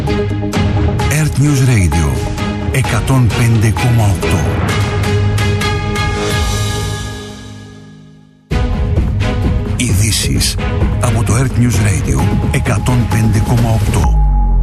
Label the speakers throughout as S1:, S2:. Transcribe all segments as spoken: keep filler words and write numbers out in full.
S1: Earth News Radio εκατόν πέντε κόμμα οκτώ. Ειδήσεις από το Earth News Radio εκατόν πέντε κόμμα οκτώ.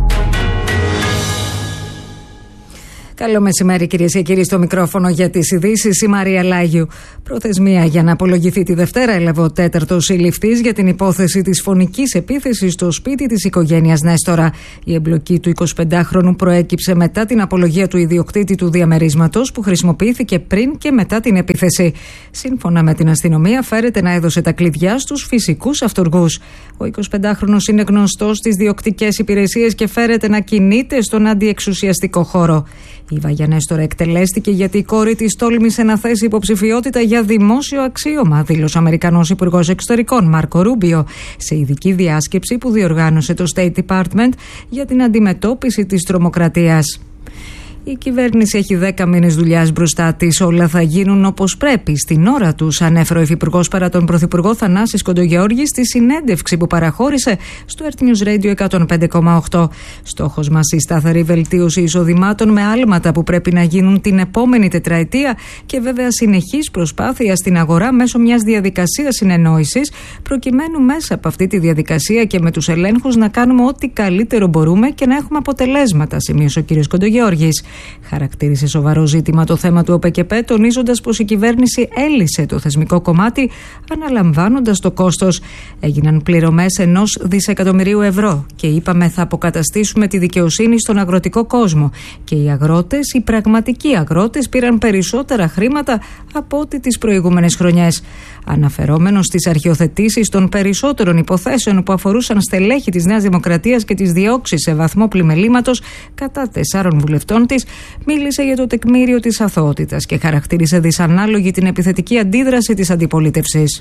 S2: Καλό μεσημέρι, κυρίες και κύριοι, στο μικρόφωνο για τις ειδήσεις η Μαρία Λάγιου. Προθεσμία για να απολογηθεί τη Δευτέρα έλαβε ο τέταρτος συλληφτής για την υπόθεση της φωνικής επίθεσης στο σπίτι της οικογένειας Νέστορα. Η εμπλοκή του εικοσιπεντάχρονου προέκυψε μετά την απολογία του ιδιοκτήτη του διαμερίσματος που χρησιμοποιήθηκε πριν και μετά την επίθεση. Σύμφωνα με την αστυνομία, φέρεται να έδωσε τα κλειδιά στους φυσικούς αυτοργούς. Ο εικοσιπεντάχρονος είναι γνωστός στις διοκτικές υπηρεσίες και φέρεται να κινείται στον αντιεξουσιαστικό χώρο. Η Βαγιά Νέστορα εκτελέστηκε γιατί η κόρη της τόλμησε να θέσει υποψηφιότητα για δημόσιο αξίωμα, δήλωσε ο Αμερικανός Υπουργός Εξωτερικών Μάρκο Ρούμπιο σε ειδική διάσκεψη που διοργάνωσε το State Department για την αντιμετώπιση της τρομοκρατίας. Η κυβέρνηση έχει δέκα μήνες δουλειάς μπροστά της. Όλα θα γίνουν όπως πρέπει, στην ώρα τους, ανέφερε ο Υφυπουργός παρά τον Πρωθυπουργό Θανάσης Κοντογεώργη στη συνέντευξη που παραχώρησε στο Earth News Radio εκατόν πέντε κόμμα οκτώ. Στόχος μας η σταθερή βελτίωση εισοδημάτων με άλματα που πρέπει να γίνουν την επόμενη τετραετία και βέβαια συνεχής προσπάθεια στην αγορά μέσω μιας διαδικασίας συνεννόησης, προκειμένου μέσα από αυτή τη διαδικασία και με τους ελέγχους να κάνουμε ό,τι καλύτερο μπορούμε και να έχουμε αποτελέσματα, σημείωσε ο κ. Κοντογεώργης. Χαρακτήρισε σοβαρό ζήτημα το θέμα του ΟΠΕΚΕΠΕ, τονίζοντας πως η κυβέρνηση έλυσε το θεσμικό κομμάτι αναλαμβάνοντας το κόστος. Έγιναν πληρωμές ενός δισεκατομμυρίου ευρώ και είπαμε θα αποκαταστήσουμε τη δικαιοσύνη στον αγροτικό κόσμο. Και οι αγρότες, οι πραγματικοί αγρότες, πήραν περισσότερα χρήματα από ό,τι τις προηγούμενες χρονιές. Αναφερόμενος στις αρχιοθετήσεις των περισσότερων υποθέσεων που αφορούσαν στελέχη της Νέας Δημοκρατίας και τις διώξεις σε βαθμό πλημελήματος κατά τεσσάρων βουλευτών της, μίλησε για το τεκμήριο της αθωότητας και χαρακτήρισε δυσανάλογη την επιθετική αντίδραση της αντιπολίτευσης.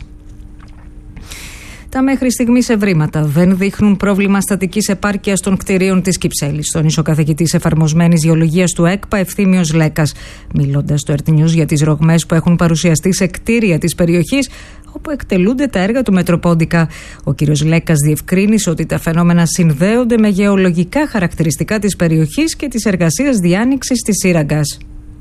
S2: Τα μέχρι στιγμής ευρήματα δεν δείχνουν πρόβλημα στατικής επάρκειας των κτηρίων της Κυψέλης, τόνισε ο καθηγητής εφαρμοσμένης γεωλογίας του ΕΚΠΑ Ευθύμιος Λέκας, μιλώντας στο Earth News για τις ρογμές που έχουν παρουσιαστεί σε κτίρια της περιοχής όπου εκτελούνται τα έργα του Μετροπόντικα. Ο κ. Λέκας διευκρίνησε ότι τα φαινόμενα συνδέονται με γεωλογικά χαρακτηριστικά της περιοχής και της εργασίας διάνοιξης της σύραγγας.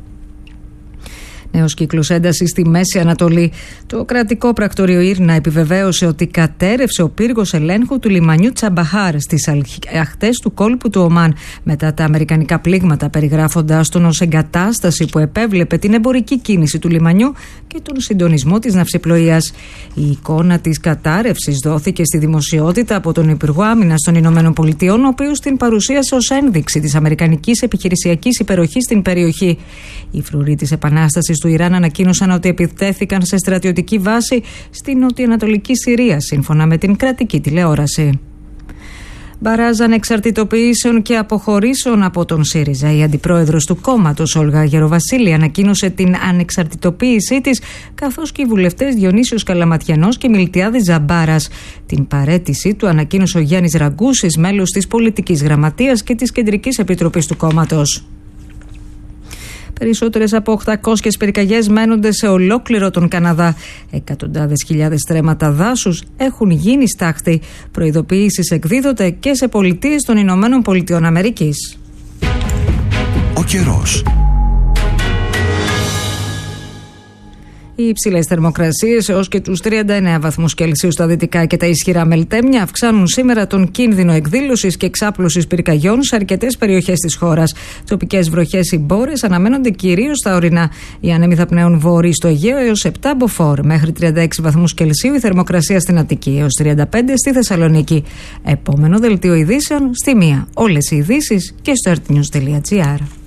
S2: Νέος κύκλος έντασης στη Μέση Ανατολή. Το κρατικό πρακτορείο Ήρνα επιβεβαίωσε ότι κατέρευσε ο πύργος ελέγχου του λιμανιού Τσαμπαχάρ στις ακτές του κόλπου του Ομάν μετά τα αμερικανικά πλήγματα, περιγράφοντας τον ως εγκατάσταση που επέβλεπε την εμπορική κίνηση του λιμανιού και τον συντονισμό της ναυσιπλοείας. Η εικόνα της κατάρρευσης δόθηκε στη δημοσιότητα από τον Υπουργό Άμυνας των Ηνωμένων Πολιτειών, ο οποίος την παρουσίασε ως ένδειξη της αμερικανικής επιχειρησιακής υπεροχής στην περιοχή. Οι φρουροί της Επανάστασης του Ιράν ανακοίνωσαν ότι επιτέθηκαν σε στρατιωτική βάση στη νοτιοανατολική Συρία, σύμφωνα με την κρατική τηλεόραση. Μπαράζ ανεξαρτητοποιήσεων και αποχωρήσεων από τον ΣΥΡΙΖΑ. Η αντιπρόεδρος του κόμματος, Όλγα Γεροβασίλη, ανακοίνωσε την ανεξαρτητοποίησή της, καθώς και οι βουλευτές Διονύσιος Καλαματιανός και Μιλτιάδης Ζαμπάρας. Την παραίτησή του ανακοίνωσε ο Γιάννης Ραγκούσης, μέλος της πολιτικής γραμματείας και της Κεντρικής Επιτροπής του κόμματος. Περισσότερες από οκτακόσιες πυρκαγιές μένονται σε ολόκληρο τον Καναδά. Εκατοντάδες χιλιάδες στρέμματα δάσους έχουν γίνει στάχτη. Προειδοποιήσεις εκδίδονται και σε πολιτείες των Ηνωμένων Πολιτειών Αμερικής.
S1: Ο καιρός.
S2: Οι υψηλές θερμοκρασίες έως και τους τριάντα εννέα βαθμούς Κελσίου στα δυτικά και τα ισχυρά μελτέμια αυξάνουν σήμερα τον κίνδυνο εκδήλωσης και εξάπλωσης πυρκαγιών σε αρκετές περιοχές της χώρας. Τοπικές βροχές ή μπόρες αναμένονται κυρίως στα ορεινά. Οι άνεμοι θα πνέουν βόρειοι στο Αιγαίο έως επτά μποφόρ. Μέχρι τριάντα έξι βαθμούς Κελσίου η θερμοκρασία στην Αττική, έως τριάντα πέντε στη Θεσσαλονίκη. Επόμενο δελτίο ειδήσεων στη μία. Όλες οι ειδήσεις και στο earthnews τελεία gr.